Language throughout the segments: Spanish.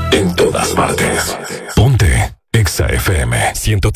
En todas partes. Ponte Exa FM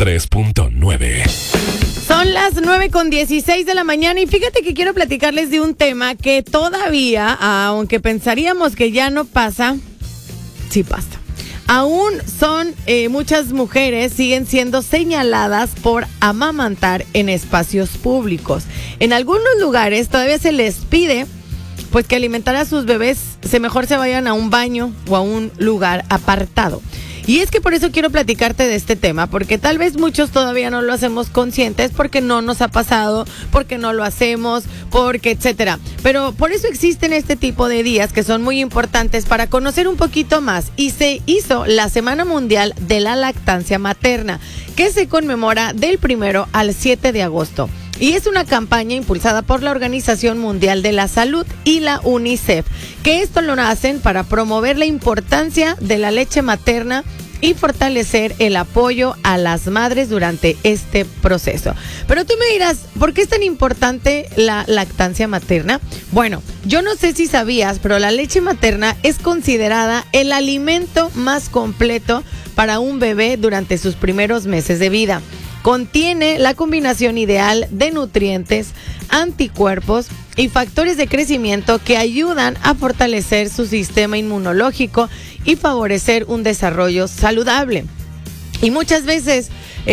103.9. Son las 9:16 de la mañana y fíjate que quiero platicarles de un tema que todavía, aunque pensaríamos que ya no pasa, sí pasa. Aún son muchas mujeres siguen siendo señaladas por amamantar en espacios públicos. En algunos lugares todavía se les pide pues que alimentar a sus bebés mejor se vayan a un baño o a un lugar apartado. Y es que por eso quiero platicarte de este tema, porque tal vez muchos todavía no lo hacemos conscientes, porque no nos ha pasado, porque no lo hacemos, porque etcétera. Pero por eso existen este tipo de días que son muy importantes para conocer un poquito más. Y se hizo la Semana Mundial de la Lactancia Materna, que se conmemora del 1 al 7 de agosto. Y es una campaña impulsada por la Organización Mundial de la Salud y la UNICEF, que esto lo hacen para promover la importancia de la leche materna y fortalecer el apoyo a las madres durante este proceso. Pero tú me dirás, ¿por qué es tan importante la lactancia materna? Bueno, yo no sé si sabías, pero la leche materna es considerada el alimento más completo para un bebé durante sus primeros meses de vida. Contiene la combinación ideal de nutrientes, anticuerpos y factores de crecimiento que ayudan a fortalecer su sistema inmunológico y favorecer un desarrollo saludable. Y muchas veces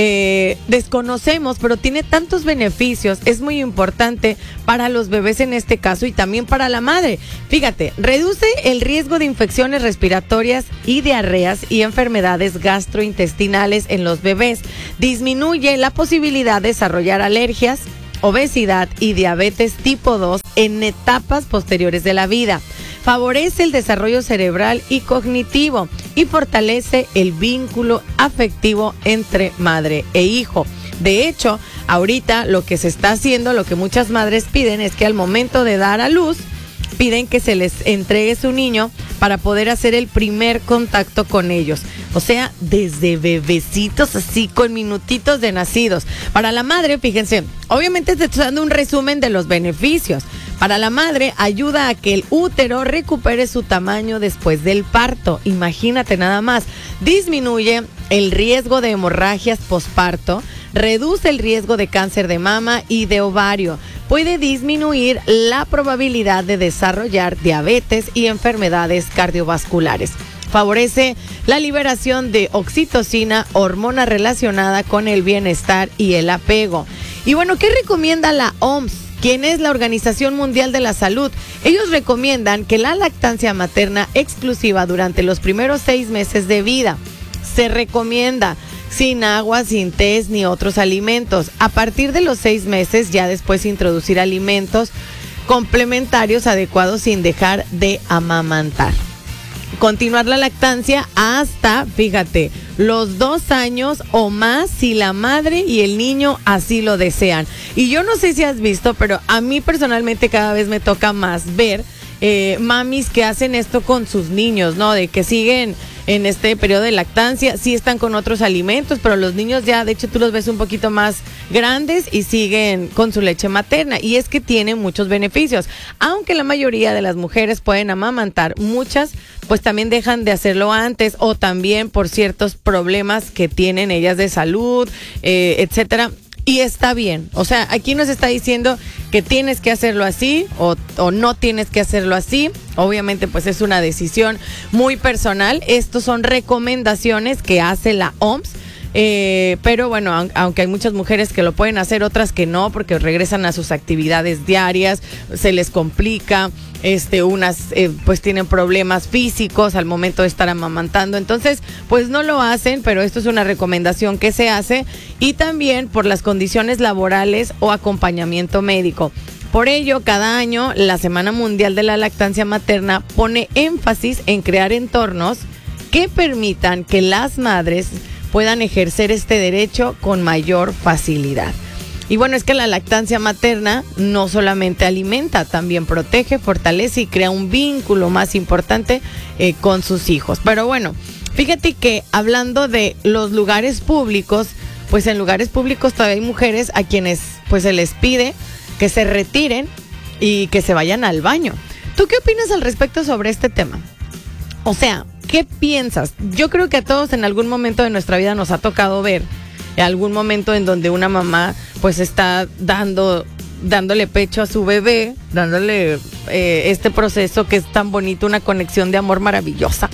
desconocemos, pero tiene tantos beneficios, es muy importante para los bebés en este caso y también para la madre. Fíjate, reduce el riesgo de infecciones respiratorias y diarreas y enfermedades gastrointestinales en los bebés, disminuye la posibilidad de desarrollar alergias, obesidad y diabetes tipo 2 en etapas posteriores de la vida. Favorece el desarrollo cerebral y cognitivo y fortalece el vínculo afectivo entre madre e hijo. De hecho, ahorita lo que se está haciendo, lo que muchas madres piden es que al momento de dar a luz, piden que se les entregue su niño para poder hacer el primer contacto con ellos. O sea, desde bebecitos, así con minutitos de nacidos. Para la madre, fíjense, obviamente te estoy dando un resumen de los beneficios. Para la madre, ayuda a que el útero recupere su tamaño después del parto. Imagínate nada más. Disminuye el riesgo de hemorragias posparto, reduce el riesgo de cáncer de mama y de ovario. Puede disminuir la probabilidad de desarrollar diabetes y enfermedades cardiovasculares. Favorece la liberación de oxitocina, hormona relacionada con el bienestar y el apego. Y bueno, ¿qué recomienda la OMS? ¿Quién es la Organización Mundial de la Salud? Ellos recomiendan que la lactancia materna exclusiva durante los primeros 6 meses de vida. Se recomienda sin agua, sin té ni otros alimentos. A partir de los 6 meses, ya después introducir alimentos complementarios adecuados sin dejar de amamantar. Continuar la lactancia hasta, fíjate, los 2 años o más si la madre y el niño así lo desean. Y yo no sé si has visto, pero a mí personalmente cada vez me toca más ver mamis que hacen esto con sus niños, ¿no? De que siguen en este periodo de lactancia, sí están con otros alimentos, pero los niños ya, de hecho, tú los ves un poquito más grandes y siguen con su leche materna. Y es que tiene muchos beneficios. Aunque la mayoría de las mujeres pueden amamantar, muchas pues también dejan de hacerlo antes o también por ciertos problemas que tienen ellas de salud, etcétera. Y está bien, o sea, aquí nos está diciendo que tienes que hacerlo así o no tienes que hacerlo así. Obviamente pues es una decisión muy personal. Estos son recomendaciones que hace la OMS. Pero bueno, aunque hay muchas mujeres que lo pueden hacer, otras que no, porque regresan a sus actividades diarias, se les complica, unas pues tienen problemas físicos al momento de estar amamantando, entonces pues no lo hacen, pero esto es una recomendación que se hace, y también por las condiciones laborales o acompañamiento médico. Por ello, cada año la Semana Mundial de la Lactancia Materna pone énfasis en crear entornos que permitan que las madres puedan ejercer este derecho con mayor facilidad. Y bueno, es que la lactancia materna no solamente alimenta, también protege, fortalece y crea un vínculo más importante con sus hijos. Pero bueno, fíjate que hablando de los lugares públicos, pues en lugares públicos todavía hay mujeres a quienes pues se les pide que se retiren y que se vayan al baño. ¿Tú qué opinas al respecto sobre este tema? O sea, ¿qué piensas? Yo creo que a todos en algún momento de nuestra vida nos ha tocado ver algún momento en donde una mamá pues está dándole pecho a su bebé, dándole este proceso que es tan bonito, una conexión de amor maravillosa.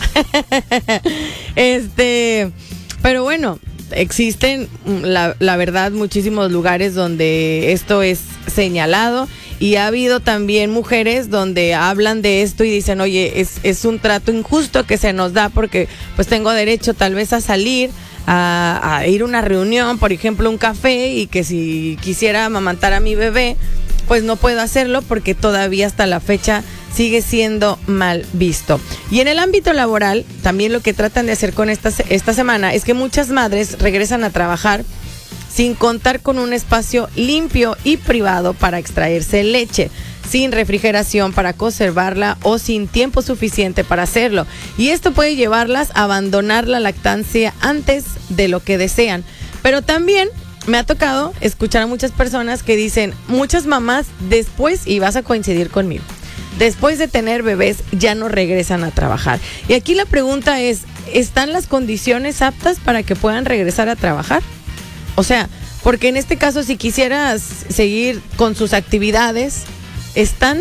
Pero bueno, existen, la verdad, muchísimos lugares donde esto es señalado, y ha habido también mujeres donde hablan de esto y dicen, oye, es un trato injusto que se nos da porque pues tengo derecho tal vez a salir, a ir a una reunión, por ejemplo, un café, y que si quisiera amamantar a mi bebé, pues no puedo hacerlo porque todavía hasta la fecha sigue siendo mal visto. Y en el ámbito laboral, también lo que tratan de hacer con esta semana es que muchas madres regresan a trabajar sin contar con un espacio limpio y privado para extraerse leche, sin refrigeración para conservarla o sin tiempo suficiente para hacerlo. Y esto puede llevarlas a abandonar la lactancia antes de lo que desean. Pero también me ha tocado escuchar a muchas personas que dicen, muchas mamás después, y vas a coincidir conmigo, después de tener bebés ya no regresan a trabajar. Y aquí la pregunta es, ¿están las condiciones aptas para que puedan regresar a trabajar? O sea, porque en este caso, si quisieras seguir con sus actividades, ¿está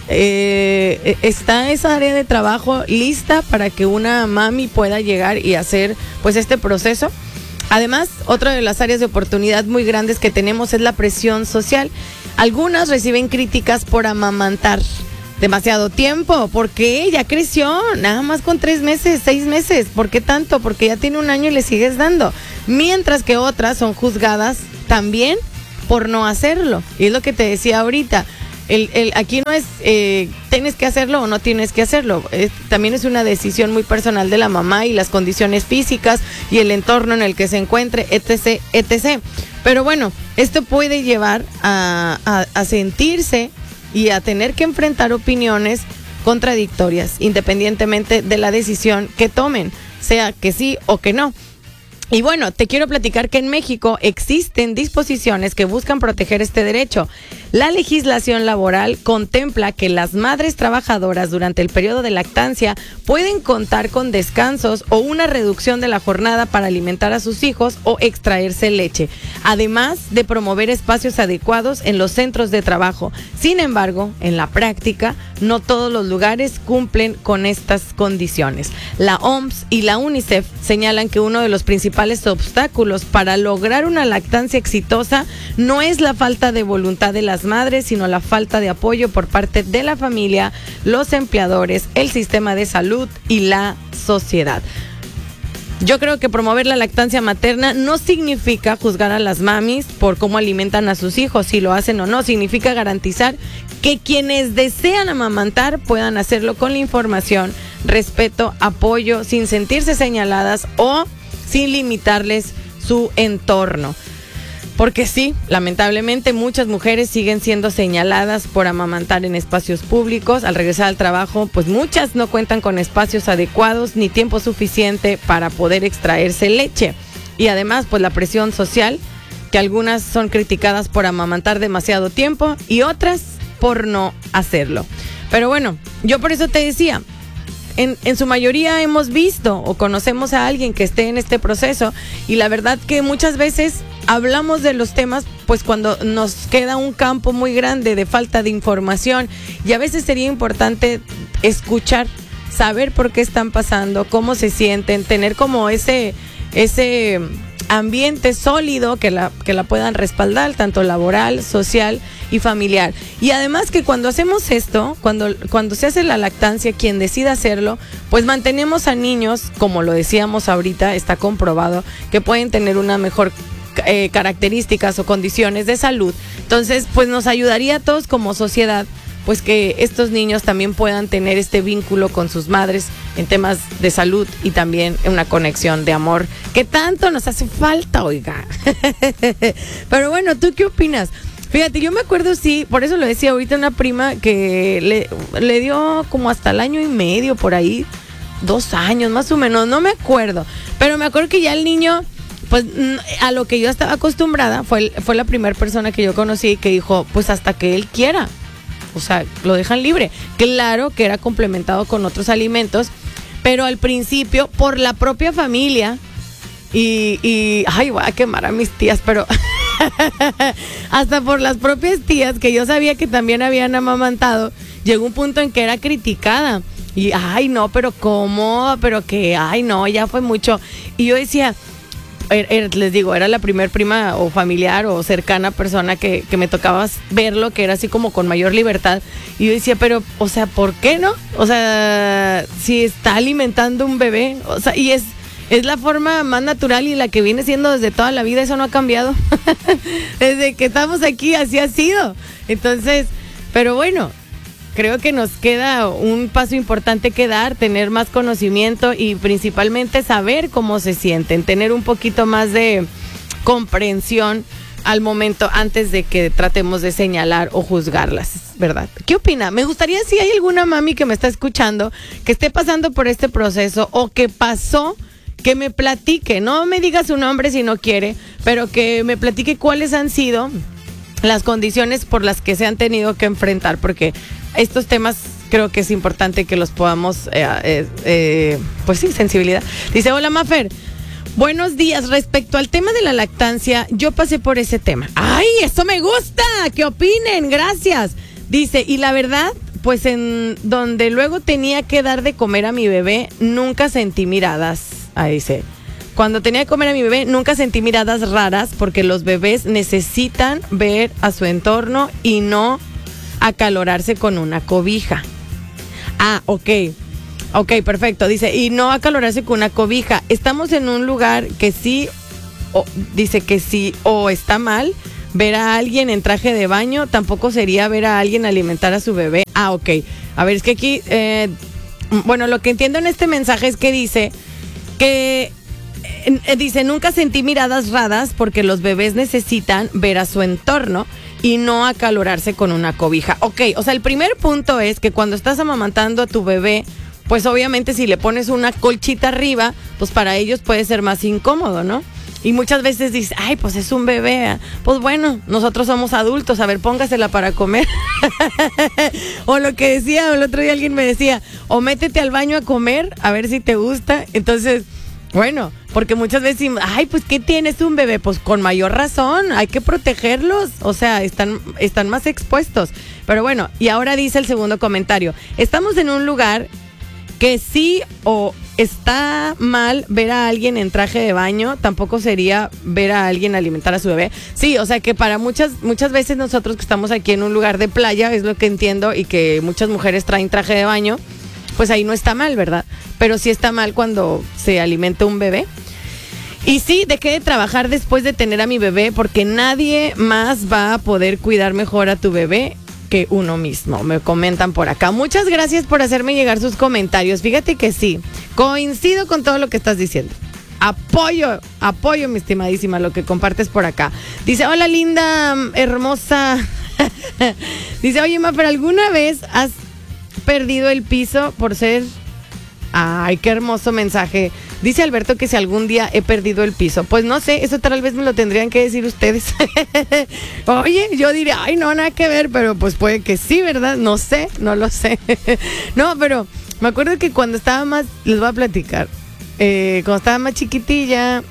esa área de trabajo lista para que una mami pueda llegar y hacer pues este proceso? Además, otra de las áreas de oportunidad muy grandes que tenemos es la presión social. Algunas reciben críticas por amamantar demasiado tiempo, porque ella creció nada más con 3 meses, 6 meses. ¿Por qué tanto? Porque ya tiene 1 año y le sigues dando. Mientras que otras son juzgadas también por no hacerlo. Y es lo que te decía ahorita. Aquí no es tienes que hacerlo o no tienes que hacerlo. También es una decisión muy personal de la mamá y las condiciones físicas y el entorno en el que se encuentre, etc., etc. Pero bueno, esto puede llevar a sentirse y a tener que enfrentar opiniones contradictorias, independientemente de la decisión que tomen, sea que sí o que no. Y bueno, te quiero platicar que en México existen disposiciones que buscan proteger este derecho. La legislación laboral contempla que las madres trabajadoras durante el periodo de lactancia pueden contar con descansos o una reducción de la jornada para alimentar a sus hijos o extraerse leche, además de promover espacios adecuados en los centros de trabajo. Sin embargo, en la práctica, no todos los lugares cumplen con estas condiciones. La OMS y la UNICEF señalan que uno de los principales obstáculos para lograr una lactancia exitosa no es la falta de voluntad de las madres, sino la falta de apoyo por parte de la familia, los empleadores, el sistema de salud y la sociedad. Yo creo que promover la lactancia materna no significa juzgar a las mamis por cómo alimentan a sus hijos, si lo hacen o no. Significa garantizar que quienes desean amamantar puedan hacerlo con la información, respeto, apoyo, sin sentirse señaladas o sin limitarles su entorno. Porque sí, lamentablemente muchas mujeres siguen siendo señaladas por amamantar en espacios públicos. Al regresar al trabajo, pues muchas no cuentan con espacios adecuados ni tiempo suficiente para poder extraerse leche. Y además, pues la presión social, que algunas son criticadas por amamantar demasiado tiempo y otras por no hacerlo. Pero bueno, yo por eso te decía, en su mayoría hemos visto o conocemos a alguien que esté en este proceso, y la verdad que muchas veces hablamos de los temas pues cuando nos queda un campo muy grande de falta de información, y a veces sería importante escuchar, saber por qué están pasando, cómo se sienten, tener como ese ambiente sólido que la puedan respaldar, tanto laboral, social y familiar. Y además que cuando hacemos esto, cuando se hace la lactancia, quien decida hacerlo, pues mantenemos a niños, como lo decíamos ahorita, está comprobado que pueden tener una mejor características o condiciones de salud. Entonces, pues nos ayudaría a todos como sociedad, pues que estos niños también puedan tener este vínculo con sus madres en temas de salud y también una conexión de amor que tanto nos hace falta, oiga. Pero bueno, ¿tú qué opinas? Fíjate, yo me acuerdo, sí, por eso lo decía ahorita, una prima que le dio como hasta el 1.5 años por ahí, 2 años más o menos, no me acuerdo, pero me acuerdo que ya el niño, pues a lo que yo estaba acostumbrada, fue la primera persona que yo conocí que dijo, pues hasta que él quiera. O sea, lo dejan libre. Claro que era complementado con otros alimentos, pero al principio por la propia familia ay, voy a quemar a mis tías, pero hasta por las propias tías que yo sabía que también habían amamantado, llegó un punto en que era criticada. Y, ay, no, pero ¿cómo? Pero que, ay, no, ya fue mucho. Y yo decía, les digo, era la primer prima o familiar o cercana persona que me tocaba verlo, que era así como con mayor libertad. Y yo decía, pero, o sea, ¿por qué no? O sea, si está alimentando un bebé, o sea, y es la forma más natural y la que viene siendo desde toda la vida, eso no ha cambiado. Desde que estamos aquí, así ha sido. Entonces, pero bueno, creo que nos queda un paso importante que dar, tener más conocimiento y principalmente saber cómo se sienten, tener un poquito más de comprensión al momento antes de que tratemos de señalar o juzgarlas, ¿verdad? ¿Qué opina? Me gustaría, si hay alguna mami que me está escuchando, que esté pasando por este proceso o que pasó, que me platique, no me diga su nombre si no quiere, pero que me platique cuáles han sido las condiciones por las que se han tenido que enfrentar, porque estos temas creo que es importante que los podamos, pues sí, sensibilidad. Dice, hola Mafer, buenos días, respecto al tema de la lactancia, yo pasé por ese tema. ¡Ay, eso me gusta! ¡Que opinen! Gracias. Dice, y la verdad, pues en donde luego tenía que dar de comer a mi bebé, nunca sentí miradas. Ahí dice, cuando tenía que comer a mi bebé, nunca sentí miradas raras porque los bebés necesitan ver a su entorno y no acalorarse con una cobija. Ah, ok, perfecto. Dice, y no acalorarse con una cobija. Estamos en un lugar que sí, dice que sí, o está mal ver a alguien en traje de baño, tampoco sería ver a alguien alimentar a su bebé. Ah, ok. A ver, es que aquí, bueno, lo que entiendo en este mensaje es que dice que dice, nunca sentí miradas raras porque los bebés necesitan ver a su entorno y no acalorarse con una cobija. Ok, o sea, el primer punto es que cuando estás amamantando a tu bebé, pues obviamente si le pones una colchita arriba, pues para ellos puede ser más incómodo, ¿no? Y muchas veces dices, ay, pues es un bebé. Pues bueno, nosotros somos adultos, a ver, póngasela para comer. O lo que decía, el otro día alguien me decía, o métete al baño a comer, a ver si te gusta. Entonces, bueno, porque muchas veces decimos, ay, pues ¿qué tienes un bebé? Pues con mayor razón, hay que protegerlos, o sea, están más expuestos. Pero bueno, y ahora dice el segundo comentario, estamos en un lugar que sí o está mal ver a alguien en traje de baño, tampoco sería ver a alguien alimentar a su bebé. Sí, o sea que para muchas veces nosotros que estamos aquí en un lugar de playa, es lo que entiendo, y que muchas mujeres traen traje de baño, pues ahí no está mal, ¿verdad? Pero sí está mal cuando se alimenta un bebé. Y sí, dejé de trabajar después de tener a mi bebé porque nadie más va a poder cuidar mejor a tu bebé que uno mismo, me comentan por acá. Muchas gracias por hacerme llegar sus comentarios. Fíjate que sí, coincido con todo lo que estás diciendo. Apoyo, mi estimadísima, lo que compartes por acá. Dice, hola linda, hermosa. Dice, oye, ma, ¿pero alguna vez has perdido el piso por ser... Ay, qué hermoso mensaje. Dice Alberto que si algún día he perdido el piso. Pues no sé, eso tal vez me lo tendrían que decir ustedes. Oye, yo diría, ay, no, nada que ver, pero pues puede que sí, ¿verdad? No sé, no lo sé. No, pero me acuerdo que cuando estaba más, les voy a platicar, cuando estaba más chiquitilla,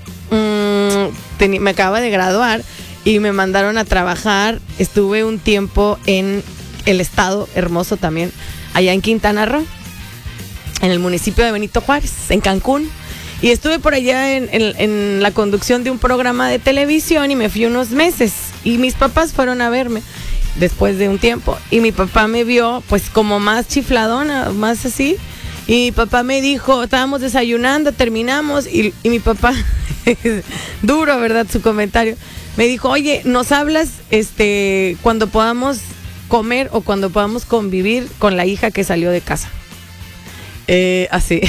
me acababa de graduar y me mandaron a trabajar. Estuve un tiempo en el estado hermoso también, allá en Quintana Roo, en el municipio de Benito Juárez, en Cancún. Y estuve por allá en la conducción de un programa de televisión y me fui unos meses. Y mis papás fueron a verme después de un tiempo. Y mi papá me vio pues como más chifladona, más así. Y mi papá me dijo, estábamos desayunando, terminamos. Y mi papá, duro, ¿verdad? Su comentario. Me dijo, oye, ¿nos hablas cuando podamos comer o cuando podamos convivir con la hija que salió de casa? Así.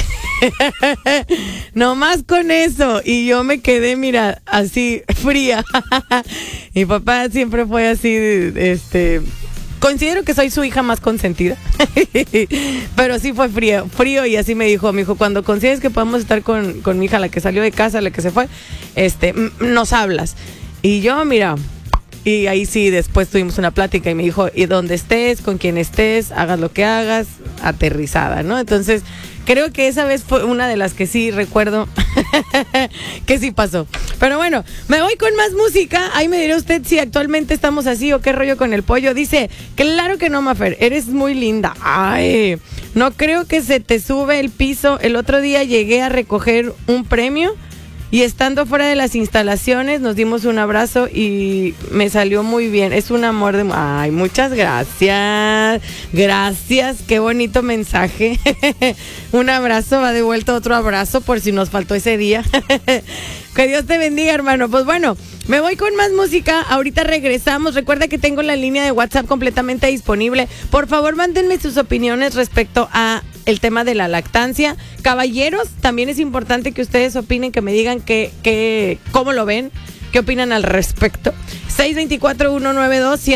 Nomás con eso. Y yo me quedé, mira, así, fría. Mi papá siempre fue así, considero que soy su hija más consentida. Pero sí fue frío, y así me dijo, cuando consideres que podemos estar con mi hija, la que salió de casa, la que se fue, nos hablas. Y yo, mira, y ahí sí, después tuvimos una plática y me dijo, y donde estés, con quien estés, hagas lo que hagas, aterrizada, ¿no? Entonces, Creo que esa vez fue una de las que sí recuerdo que sí pasó. Pero bueno, me voy con más música. Ahí me dirá usted si actualmente estamos así o qué rollo con el pollo. Dice, claro que no, Mafer, eres muy linda. Ay, no creo que se te sube el piso. El otro día llegué a recoger un premio y estando fuera de las instalaciones nos dimos un abrazo y me salió muy bien. Es un amor de... Ay, muchas gracias. Gracias, qué bonito mensaje. Un abrazo, va de vuelta otro abrazo por si nos faltó ese día. Que Dios te bendiga, hermano. Pues bueno, me voy con más música. Ahorita regresamos. Recuerda que tengo la línea de WhatsApp completamente disponible. Por favor, mándenme sus opiniones respecto a el tema de la lactancia. Caballeros, también es importante que ustedes opinen, que me digan cómo lo ven, qué opinan al respecto.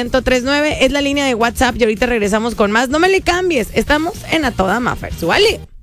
624-192-1039 es la línea de WhatsApp y ahorita regresamos con más. No me le cambies. Estamos en A Toda Mafer. ¡Súbale!